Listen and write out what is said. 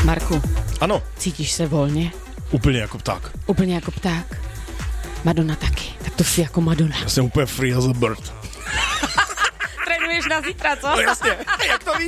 Marku. Ano. Cítíš se volně? Úplně jako pták. Úplně jako pták. Madonna taky. Tak to jsi jako Madonna. Já jsem úplně free as a bird. Trénuješ na zítra, co? No jasně. Jak to víš?